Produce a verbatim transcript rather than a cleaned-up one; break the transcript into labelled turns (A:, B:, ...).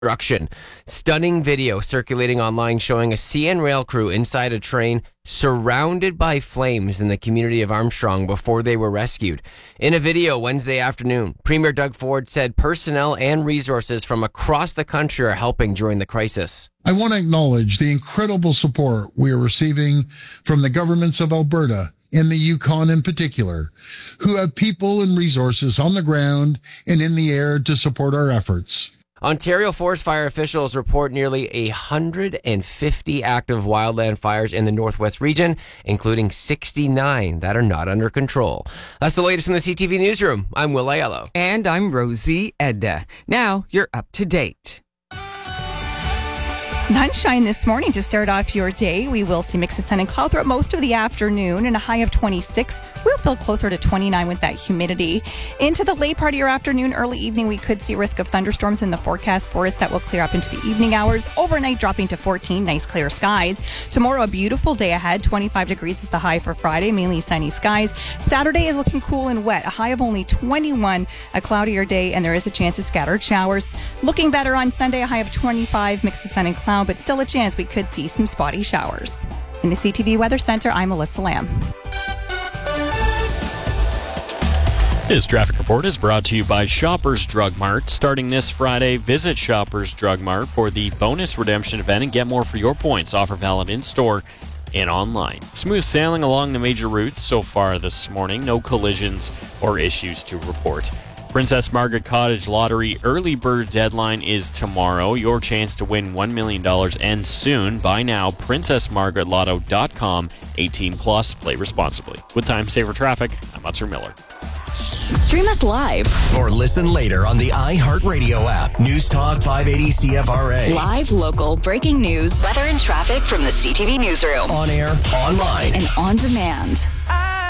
A: destruction. Stunning video circulating online showing a C N Rail crew inside a train surrounded by flames in the community of Armstrong before they were rescued. In a video Wednesday afternoon, Premier Doug Ford said personnel and resources from across the country are helping during the crisis.
B: I want to acknowledge the incredible support we are receiving from the governments of Alberta and the Yukon in particular, who have people and resources on the ground and in the air to support our efforts.
A: Ontario forest fire officials report nearly one hundred fifty active wildland fires in the Northwest region, including sixty-nine that are not under control. That's the latest from the C T V Newsroom. I'm Will Aiello.
C: And I'm Rosie Edda. Now you're up to date.
D: Sunshine this morning to start off your day. We will see mixes of sun and cloud throughout most of the afternoon and a high of twenty-six. We'll feel closer to twenty-nine with that humidity. Into the late part of your afternoon, early evening, we could see risk of thunderstorms in the forecast for us that will clear up into the evening hours. Overnight dropping to fourteen, nice clear skies. Tomorrow, a beautiful day ahead. twenty-five degrees is the high for Friday, mainly sunny skies. Saturday is looking cool and wet. A high of only twenty-one, a cloudier day, and there is a chance of scattered showers. Looking better on Sunday, a high of twenty-five, mix of sun and cloud, but still a chance we could see some spotty showers. In the C T V Weather Center, I'm Melissa Lamb.
E: This traffic report is brought to you by Shoppers Drug Mart. Starting this Friday, visit Shoppers Drug Mart for the bonus redemption event and get more for your points. Offer valid in-store and online. Smooth sailing along the major routes so far this morning. No collisions or issues to report. Princess Margaret Cottage Lottery early bird deadline is tomorrow. Your chance to win one million dollars ends soon. Buy now, princess margaret lotto dot com. eighteen plus, play responsibly. With time saver traffic, I'm Utzer Miller.
F: Stream us live
G: or listen later on the iHeartRadio app. News Talk five eighty C F R A.
F: Live, local, breaking news, weather and traffic from the C T V Newsroom.
G: On air, online,
F: and on demand.